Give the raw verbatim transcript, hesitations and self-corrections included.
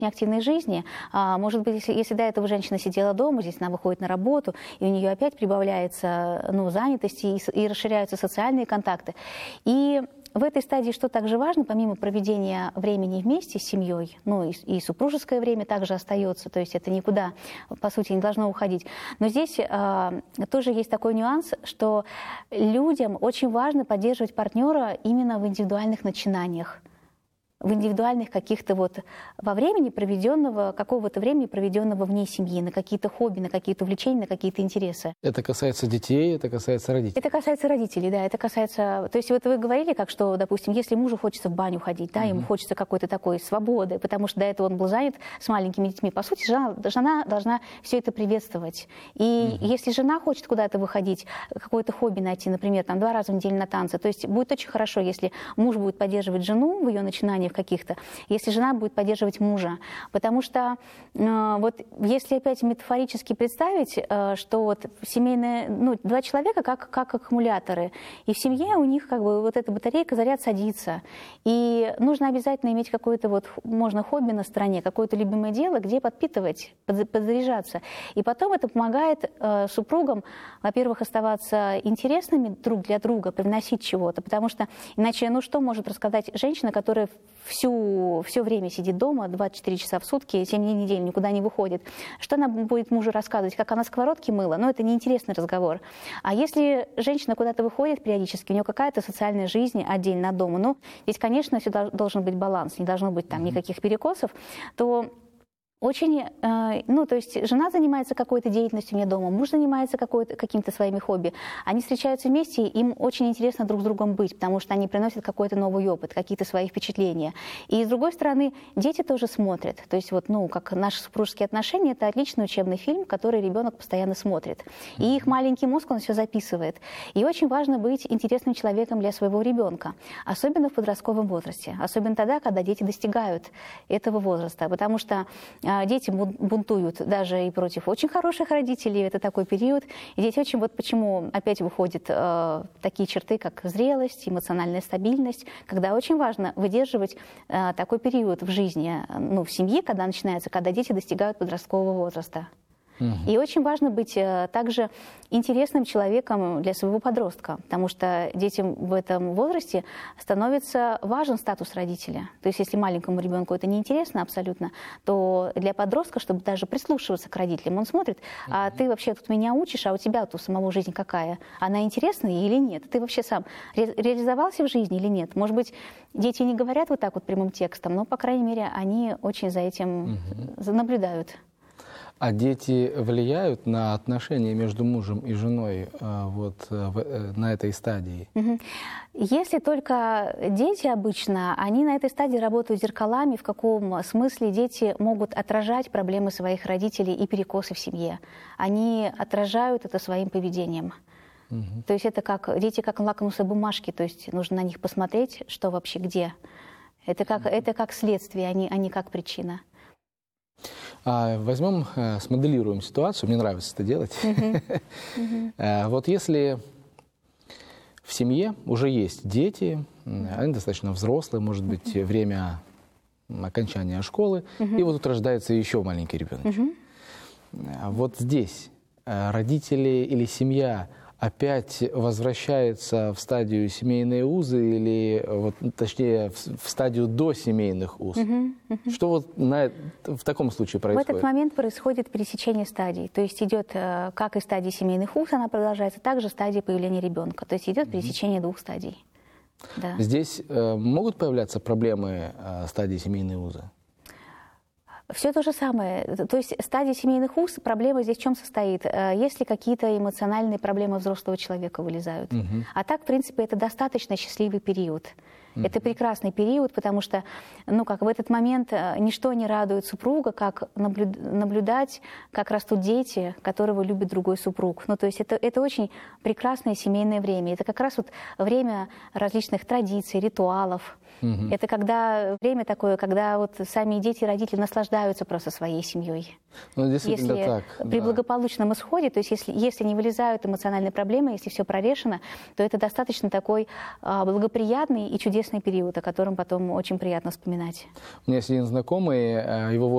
активной жизни. Может быть, если, если до этого женщина сидела дома, здесь она выходит на работу, и у нее опять прибавляется, ну, занятости и, и расширяются социальные контакты. И в этой стадии, что также важно, помимо проведения времени вместе с семьей, ну и, и супружеское время также остается, то есть это никуда, по сути, не должно уходить. Но здесь э, тоже есть такой нюанс, что людям очень важно поддерживать партнера именно в индивидуальных начинаниях, в индивидуальных каких-то вот во времени проведенного, какого-то времени проведенного вне семьи, на какие-то хобби, на какие-то увлечения, на какие-то интересы. Это касается детей, это касается родителей? Это касается родителей, да, это касается... То есть вот вы говорили, как что, допустим, если мужу хочется в баню ходить, да, mm-hmm. ему хочется какой-то такой свободы, потому что до этого он был занят с маленькими детьми, по сути, жена, жена должна все это приветствовать. И mm-hmm. если жена хочет куда-то выходить, какое-то хобби найти, например, там два раза в неделю на танцы, то есть будет очень хорошо, если муж будет поддерживать жену в ее начинаниях каких-то, если жена будет поддерживать мужа. Потому что э, вот если опять метафорически представить, э, что вот семейные, ну, два человека как, как аккумуляторы, и в семье у них как бы вот эта батарейка, заряд садится. И нужно обязательно иметь какое-то вот, можно хобби на стороне, какое-то любимое дело, где подпитывать, подзаряжаться. И потом это помогает э, супругам, во-первых, оставаться интересными друг для друга, привносить чего-то, потому что иначе, ну, что может рассказать женщина, которая всю, все время сидит дома, двадцать четыре часа в сутки, семь дней в неделю, никуда не выходит. Что она будет мужу рассказывать, как она сковородки мыла? Ну, это неинтересный разговор. А если женщина куда-то выходит периодически, у нее какая-то социальная жизнь отдельно от дома, ну, здесь, конечно, всегда должен быть баланс, не должно быть там никаких перекосов, то... Очень, э, ну, то есть жена занимается какой-то деятельностью вне дома, муж занимается какими-то своими хобби. Они встречаются вместе, им очень интересно друг с другом быть, потому что они приносят какой-то новый опыт, какие-то свои впечатления. И с другой стороны, дети тоже смотрят. То есть вот, ну, как наши супружеские отношения, это отличный учебный фильм, который ребенок постоянно смотрит. И их маленький мозг, он все записывает. И очень важно быть интересным человеком для своего ребенка, особенно в подростковом возрасте, особенно тогда, когда дети достигают этого возраста, потому что дети бунтуют даже и против очень хороших родителей, это такой период. И дети очень, вот почему опять выходят э, такие черты, как зрелость, эмоциональная стабильность, когда очень важно выдерживать э, такой период в жизни, ну, в семье, когда начинается, когда дети достигают подросткового возраста. И очень важно быть также интересным человеком для своего подростка, потому что детям в этом возрасте становится важен статус родителя. То есть если маленькому ребенку это неинтересно абсолютно, то для подростка, чтобы даже прислушиваться к родителям, он смотрит, а ты вообще тут меня учишь, а у тебя тут самого жизнь какая? Она интересная или нет? Ты вообще сам ре- реализовался в жизни или нет? Может быть, дети не говорят вот так вот прямым текстом, но, по крайней мере, они очень за этим угу. наблюдают. А дети влияют на отношения между мужем и женой вот на этой стадии? Если только дети обычно, они на этой стадии работают зеркалами, в каком смысле дети могут отражать проблемы своих родителей и перекосы в семье. Они отражают это своим поведением. Угу. То есть это как дети как лакмусовые бумажки, то есть нужно на них посмотреть, что вообще где. Это как, это как следствие, а не, а не как причина. Возьмем, смоделируем ситуацию, мне нравится это делать. Uh-huh. Uh-huh. Вот если в семье уже есть дети, uh-huh. они достаточно взрослые, может быть, uh-huh. время окончания школы, uh-huh. и вот тут рождается еще маленький ребенок. Uh-huh. Вот здесь родители или семья опять возвращается в стадию семейные узы или, вот, точнее, в, в стадию до семейных уз. Угу, угу. Что вот на, в таком случае происходит? В этот момент происходит пересечение стадий. То есть идет, как и стадия семейных уз, она продолжается, также стадия появления ребенка. То есть идет угу. пересечение двух стадий. Да. Здесь э, могут появляться проблемы э, стадии семейные узы? Все то же самое. То есть стадия семейных уз, проблема здесь в чем состоит? Если какие-то эмоциональные проблемы взрослого человека вылезают. Угу. А так, в принципе, это достаточно счастливый период. Угу. Это прекрасный период, потому что, ну, как в этот момент ничто не радует супруга, как наблюд... наблюдать, как растут дети, которого любит другой супруг. Ну, то есть это, это очень прекрасное семейное время. Это как раз вот время различных традиций, ритуалов. Угу. Это когда время такое, когда вот сами дети и родители наслаждаются просто своей семьей. Ну, действительно если так. При да. благополучном исходе, то есть если, если не вылезают эмоциональные проблемы, если все прорешено, то это достаточно такой а, благоприятный и чудесный период, о котором потом очень приятно вспоминать. У меня есть один знакомый, его